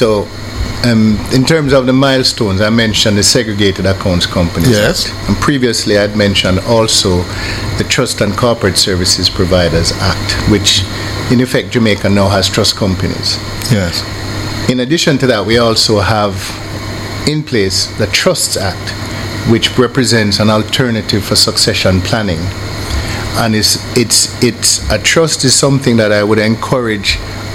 So, in terms of the milestones, I mentioned the Segregated Accounts Companies Yes. Act. And previously, I'd mentioned also the Trust and Corporate Services Providers Act, which, in effect, Jamaica now has trust companies. Yes. In addition to that, we also have in place the Trusts Act, which represents an alternative for succession planning. And it's a trust is something that I would encourage,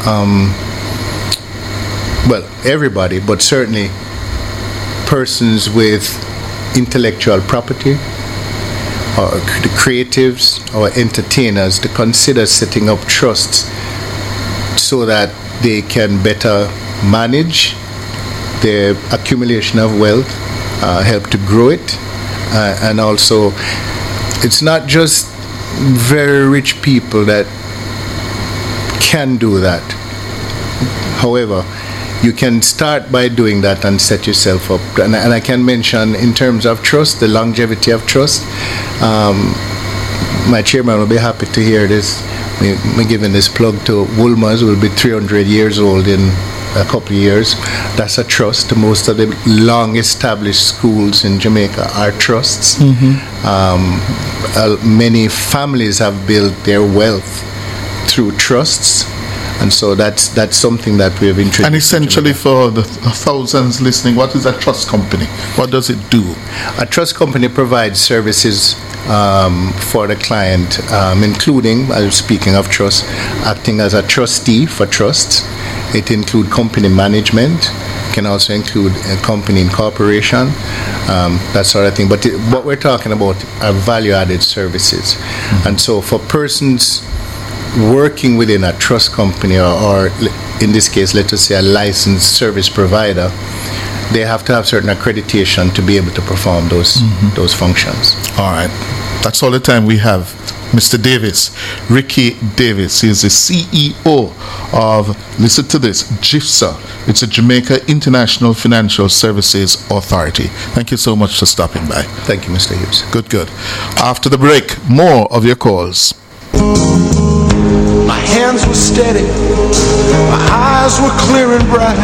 everybody, but certainly persons with intellectual property, or the creatives or entertainers, to consider setting up trusts so that they can better manage their accumulation of wealth, help to grow it, and also it's not just very rich people that can do that. However, you can start by doing that and set yourself up. And I can mention, in terms of trust, the longevity of trust. My chairman will be happy to hear this. We're giving this plug to Woolmers, who will be 300 years old in a couple of years. That's a trust. Most of the long-established schools in Jamaica are trusts. Many families have built their wealth through trusts. And so that's something that we have introduced. And essentially, for the thousands listening, what is a trust company? What does it do? A trust company provides services for the client, including, speaking of trust, acting as a trustee for trusts. It includes company management. It can also include a company incorporation, that sort of thing. But what we're talking about are value-added services. And so for persons working within a trust company, or in this case, let us say a licensed service provider, they have to have certain accreditation to be able to perform those functions. All right. That's all the time we have. Mr. Davis, Ricky Davis, he is the CEO of, listen to this, JIFSA. It's a Jamaica International Financial Services Authority. Thank you so much for stopping by. Thank you, Mr. Hughes. Good. After the break, more of your calls. My hands were steady, my eyes were clear and bright.